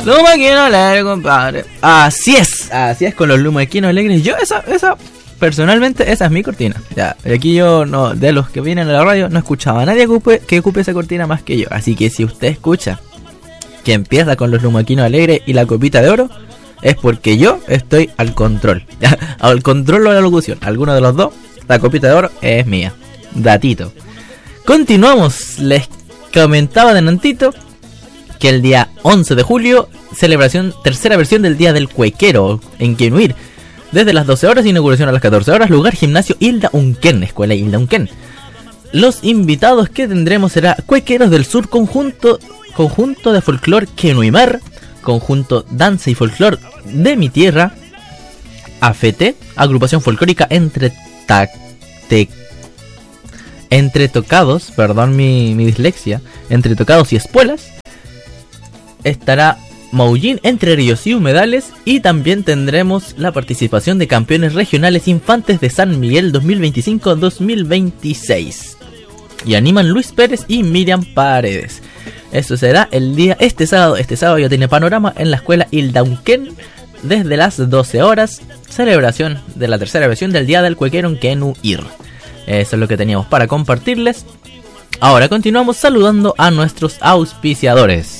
Lumaquino alegre, compadre. Así es con los lumaquinos alegres. Yo esa personalmente, esa es mi cortina. Ya, aquí yo no, de los que vienen a la radio, no escuchaba a nadie que ocupe esa cortina más que yo. Así que si usted escucha que empieza con los lumaquinos alegres y la copita de oro, es porque yo estoy al control. Al control o la locución, alguno de los dos. La copita de oro es mía. Datito. Continuamos. Les comentaba de Nantito que el día 11 de julio, celebración, tercera versión del Día del Cuequero en Quenuir. Desde las 12 horas, inauguración a las 14 horas, lugar gimnasio Hilda Unquén, escuela Hilda Unquén. Los invitados que tendremos será Cuequeros del Sur, conjunto de folclor Quenuimar, conjunto danza y folclor de mi tierra, AFT, agrupación folclórica entre tocados, perdón mi dislexia, entre tocados y espuelas. Estará Maullín, Entre Ríos y Humedales, y también tendremos la participación de campeones regionales infantes de San Miguel 2025-2026. Y animan Luis Pérez y Miriam Paredes. Eso será el día este sábado. Este sábado ya tiene panorama en la escuela Hilda Unquén desde las 12 horas. Celebración de la tercera versión del Día del Cuequero en Quenuir. Eso es lo que teníamos para compartirles. Ahora continuamos saludando a nuestros auspiciadores.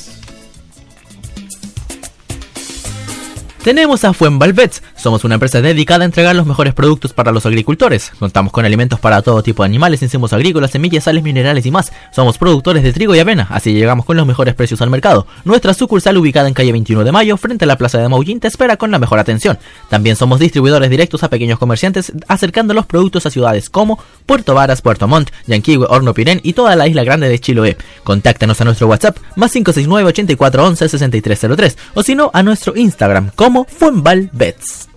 Tenemos a Fuenvalvets. Somos una empresa dedicada a entregar los mejores productos para los agricultores. Contamos con alimentos para todo tipo de animales, insumos agrícolas, semillas, sales minerales y más. Somos productores de trigo y avena, así llegamos con los mejores precios al mercado. Nuestra sucursal, ubicada en calle 21 de Mayo, frente a la plaza de Maullín, te espera con la mejor atención. También somos distribuidores directos a pequeños comerciantes, acercando los productos a ciudades como Puerto Varas, Puerto Montt, Yanquihue, Horno Pirén y toda la isla grande de Chiloé. Contáctanos a nuestro WhatsApp, más 569 84 11 6303, o si no, a nuestro Instagram como Fuenvalvets.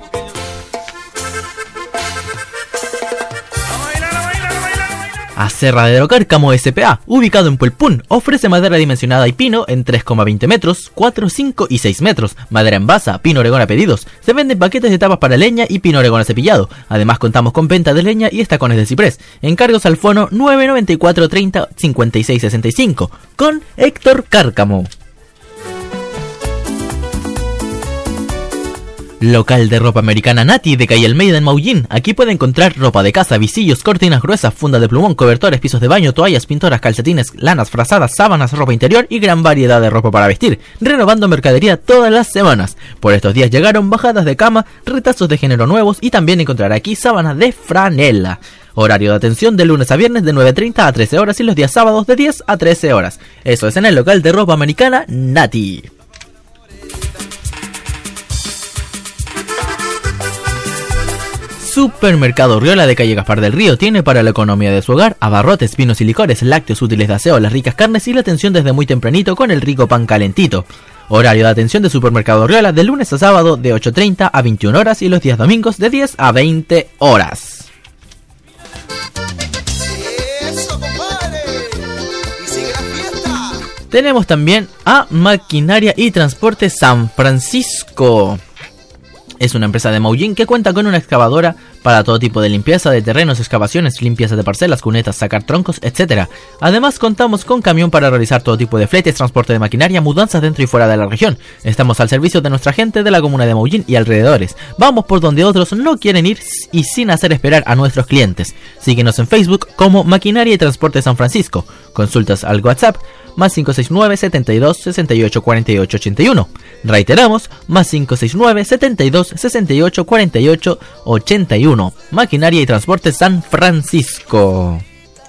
Aserradero Cárcamo S.p.A., ubicado en Puelpún, ofrece madera dimensionada y pino en 3,20 metros, 4, 5 y 6 metros, madera en basa, pino oregón a pedidos. Se venden paquetes de tapas para leña y pino oregón cepillado. Además contamos con venta de leña y estacones de ciprés. Encargos al fono 994 30 56 65 con Héctor Cárcamo. Local de ropa americana Nati de calle Almeida en Maullín. Aquí puede encontrar ropa de casa, visillos, cortinas gruesas, funda de plumón, cobertores, pisos de baño, toallas, pintoras, calcetines, lanas, frazadas, sábanas, ropa interior y gran variedad de ropa para vestir, renovando mercadería todas las semanas. Por estos días llegaron bajadas de cama, retazos de género nuevos y también encontrará aquí sábanas de franela. Horario de atención de lunes a viernes de 9:30 a 13 horas y los días sábados de 10 a 13 horas. Eso es en el local de ropa americana Nati. Supermercado Orriola de calle Gaspar del Río tiene para la economía de su hogar abarrotes, vinos y licores, lácteos, útiles de aseo, las ricas carnes y la atención desde muy tempranito con el rico pan calentito. Horario de atención de Supermercado Orriola de lunes a sábado de 8:30 a 21 horas y los días domingos de 10 a 20 horas. ¡Eso, compadre! ¡Y sigue la fiesta! Tenemos también a Maquinaria y Transporte San Francisco. Es una empresa de Maullín que cuenta con una excavadora para todo tipo de limpieza de terrenos, excavaciones, limpieza de parcelas, cunetas, sacar troncos, etc. Además contamos con camión para realizar todo tipo de fletes, transporte de maquinaria, mudanzas dentro y fuera de la región. Estamos al servicio de nuestra gente de la comuna de Maullín y alrededores. Vamos por donde otros no quieren ir y sin hacer esperar a nuestros clientes. Síguenos en Facebook como Maquinaria y Transporte San Francisco. Consultas al WhatsApp más 569 72 68 48 81. Reiteramos, más 569 72 68 48 81. Maquinaria y Transporte San Francisco.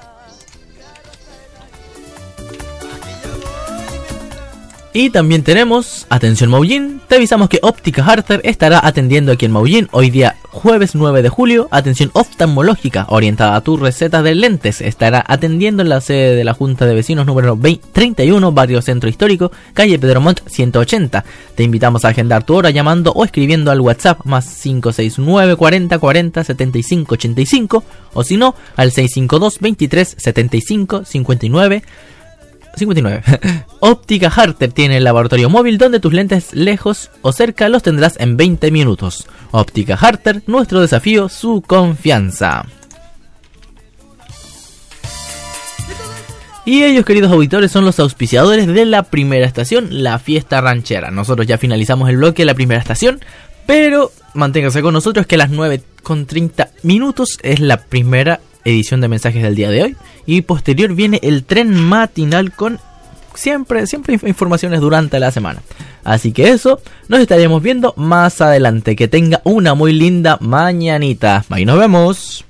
Y también tenemos, atención Maullín, te avisamos que Óptica Harter estará atendiendo aquí en Maullín hoy día jueves 9 de julio. Atención oftalmológica orientada a tu receta de lentes. Estará atendiendo en la sede de la Junta de Vecinos número 31, Barrio Centro Histórico, calle Pedro Montt 180. Te invitamos a agendar tu hora llamando o escribiendo al WhatsApp más 569 40 40 75 85 o si no al 652 23 75 59. Óptica Harter tiene el laboratorio móvil donde tus lentes lejos o cerca los tendrás en 20 minutos. Óptica Harter, nuestro desafío, su confianza. Y ellos, queridos auditores, son los auspiciadores de la primera estación, la fiesta ranchera. Nosotros ya finalizamos el bloque de la primera estación, pero manténganse con nosotros que a las 9:30 es la primera edición de mensajes del día de hoy. Y posterior viene el tren matinal con siempre informaciones durante la semana. Así que eso, nos estaremos viendo más adelante. Que tenga una muy linda mañanita. Ahí nos vemos.